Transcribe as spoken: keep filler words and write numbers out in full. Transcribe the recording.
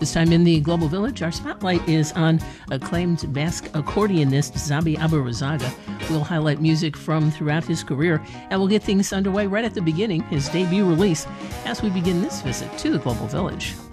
This time in the Global Village, our spotlight is on acclaimed Basque accordionist Xabi Abarrazaga. We'll highlight music from throughout his career, and we'll get things underway right at the beginning, his debut release, as we begin this visit to the Global Village.